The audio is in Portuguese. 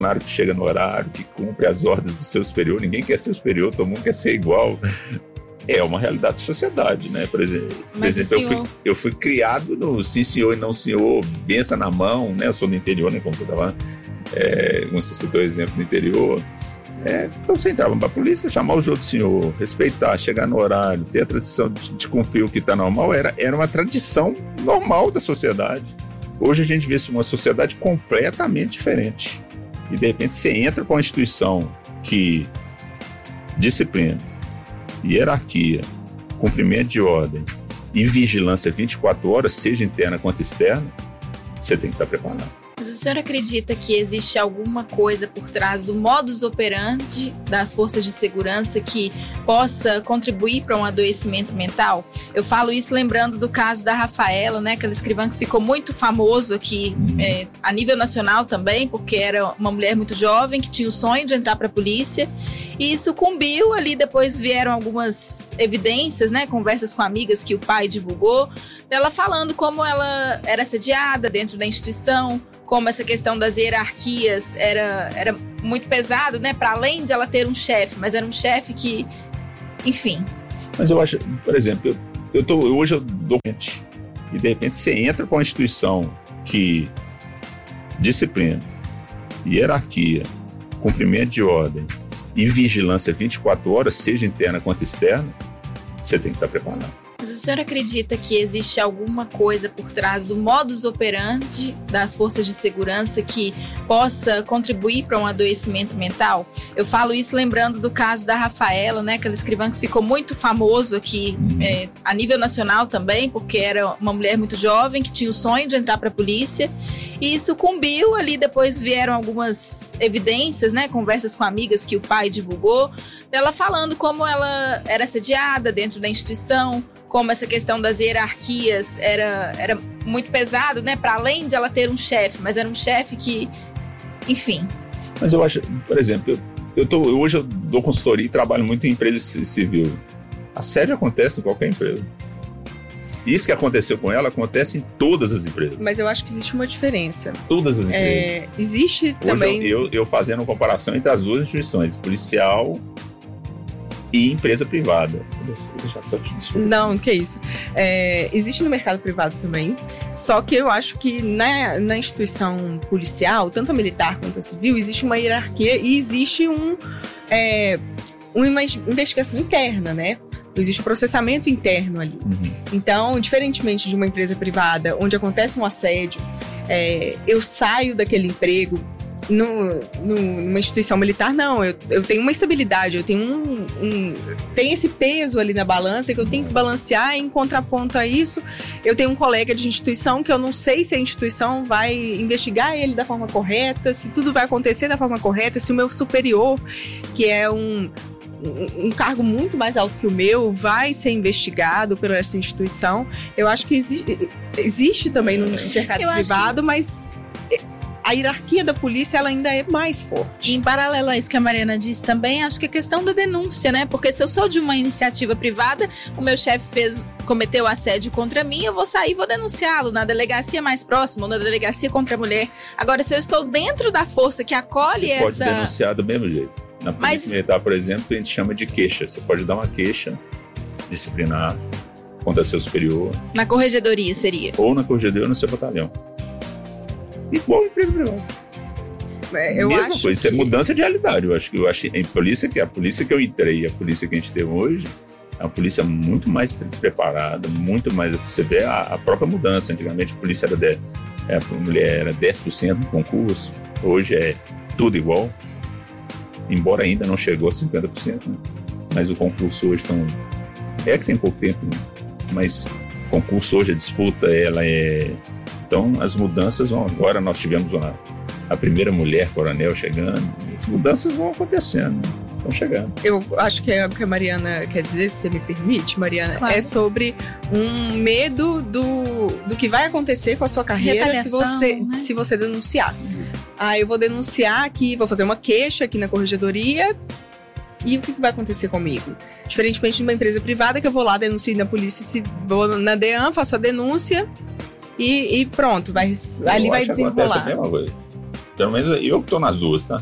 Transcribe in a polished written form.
que chega no horário, que cumpre as ordens do seu superior. Ninguém quer ser superior, todo mundo quer ser igual. É uma realidade da sociedade, né? Por exemplo, eu fui criado no sim senhor e não senhor, benção na mão, né? Eu sou do interior, né? Como você estava como você citou o exemplo do interior. Então você entrava para a polícia, chamar os outros senhor, respeitar, chegar no horário, ter a tradição de cumprir o que está normal, era uma tradição normal da sociedade. Hoje a gente vê uma sociedade completamente diferente. E de repente você entra para uma instituição que disciplina, hierarquia, cumprimento de ordem e vigilância 24 horas, seja interna quanto externa, você tem que estar preparado. Mas o senhor acredita que existe alguma coisa por trás do modus operandi das forças de segurança que possa contribuir para um adoecimento mental? Eu falo isso lembrando do caso da Rafaela, né, aquela escrivã que ficou muito famoso aqui a nível nacional também, porque era uma mulher muito jovem que tinha o sonho de entrar para a polícia e sucumbiu ali. Depois vieram algumas evidências, né, conversas com amigas que o pai divulgou, dela falando como ela era assediada dentro da instituição, como essa questão das hierarquias era muito pesado, né? Para além de ela ter um chefe, mas era um chefe que, enfim. Mas eu acho, por exemplo, hoje eu dou e de repente você entra para uma instituição que disciplina, hierarquia, cumprimento de ordem e vigilância 24 horas, seja interna quanto externa, você tem que estar preparado. Mas o senhor acredita que existe alguma coisa por trás do modus operandi das forças de segurança que possa contribuir para um adoecimento mental? Eu falo isso lembrando do caso da Rafaela, né, aquela escrivã que ficou muito famoso aqui a nível nacional também, porque era uma mulher muito jovem que tinha o sonho de entrar para a polícia e sucumbiu ali. Depois vieram algumas evidências, né, conversas com amigas que o pai divulgou, dela falando como ela era assediada dentro da instituição, como essa questão das hierarquias era muito pesado, né? Para além de ela ter um chefe, mas era um chefe que, enfim. Mas eu acho, por exemplo, hoje eu dou consultoria e trabalho muito em empresa civil. Assédio acontece em qualquer empresa. Isso que aconteceu com ela acontece em todas as empresas. Mas eu acho que existe uma diferença. Todas as empresas. Existe hoje também... Eu fazendo uma comparação entre as duas instituições, policial e empresa privada. Não, que isso. Existe no mercado privado também, só que eu acho que na instituição policial, tanto a militar quanto a civil, existe uma hierarquia e existe uma investigação interna, né? Existe um processamento interno ali. Então, diferentemente de uma empresa privada, onde acontece um assédio, eu saio daquele emprego. Numa instituição militar, não. Eu tenho uma estabilidade, eu tenho tem esse peso ali na balança que eu tenho que balancear. Em contraponto a isso, eu tenho um colega de instituição que eu não sei se a instituição vai investigar ele da forma correta, se tudo vai acontecer da forma correta, se o meu superior, que é um cargo muito mais alto que o meu, vai ser investigado por essa instituição. Eu acho que existe também no mercado privado, mas a hierarquia da polícia, ela ainda é mais forte. Em paralelo a isso que a Mariana disse também, acho que a questão da denúncia, né? Porque se eu sou de uma iniciativa privada, o meu chefe cometeu assédio contra mim, eu vou sair e vou denunciá-lo na delegacia mais próxima, ou na delegacia contra a mulher. Agora, se eu estou dentro da força que acolhe você pode denunciar do mesmo jeito. Na polícia militar, por exemplo, a gente chama de queixa. Você pode dar uma queixa disciplinar contra seu superior. Na corregedoria seria? Ou na corregedoria ou no seu batalhão. Igual empresa privada. Mesma coisa, isso é mudança de realidade. Eu acho a polícia que eu entrei, a polícia que a gente tem hoje, é uma polícia muito mais preparada, muito mais. Você vê a própria mudança. Antigamente a polícia a mulher era 10% no concurso, hoje é tudo igual, embora ainda não chegou a 50%, né? Mas o concurso hoje que tem pouco tempo, né? Mas o concurso hoje, a disputa, ela é. Então, as mudanças vão. Agora nós tivemos a primeira mulher coronel chegando, as mudanças vão acontecendo, estão chegando. Eu acho que é o que a Mariana quer dizer, se você me permite, Mariana, claro. É sobre um medo do que vai acontecer com a sua carreira se você denunciar. Eu vou denunciar aqui, vou fazer uma queixa aqui na corregedoria, e o que vai acontecer comigo? Diferentemente de uma empresa privada, que eu vou lá, denuncio na polícia, vou na DEAN, faço a denúncia, e pronto, ali vai desenrolar. A mesma coisa. Pelo menos eu que tô nas duas, tá?